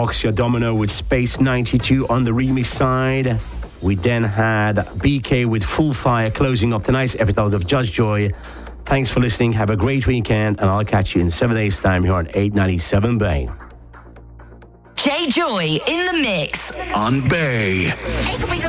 Oxia Domino with Space 92 on the remix side. We then had BK with Full Fire closing off tonight's episode of Just Joy. Thanks for listening. Have a great weekend, and I'll catch you in 7 days' time here on 897 Bay. J Joy in the mix on Bay.